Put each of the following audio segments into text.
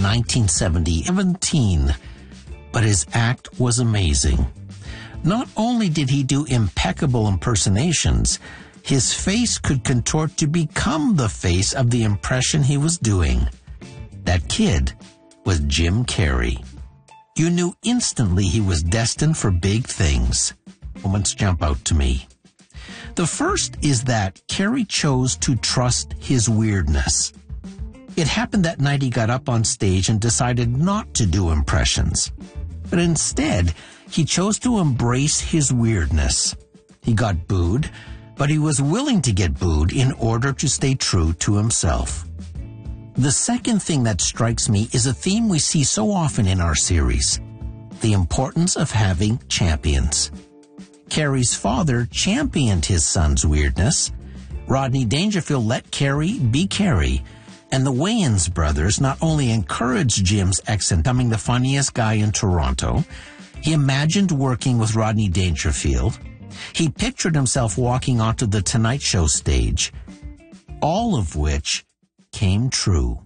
1917, but his act was amazing. Not only did he do impeccable impersonations, his face could contort to become the face of the impression he was doing. That kid was Jim Carrey. You knew instantly he was destined for big things. Moments jump out to me. The first is that Carrey chose to trust his weirdness. It happened that night he got up on stage and decided not to do impressions. But instead, he chose to embrace his weirdness. He got booed, but he was willing to get booed in order to stay true to himself. The second thing that strikes me is a theme we see so often in our series: the importance of having champions. Carrey's father championed his son's weirdness. Rodney Dangerfield let Carrey be Carrey. And the Wayans brothers not only encouraged Jim's accent, becoming the funniest guy in Toronto, he imagined working with Rodney Dangerfield. He pictured himself walking onto the Tonight Show stage, all of which came true.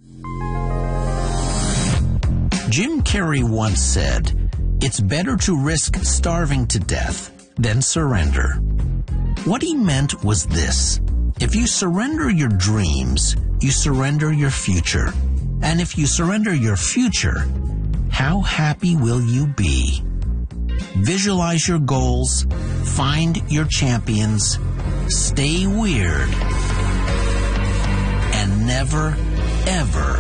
Jim Carrey once said, "It's better to risk starving to death than surrender." What he meant was this: if you surrender your dreams, you surrender your future. And if you surrender your future, how happy will you be? Visualize your goals, find your champions, stay weird, and never, ever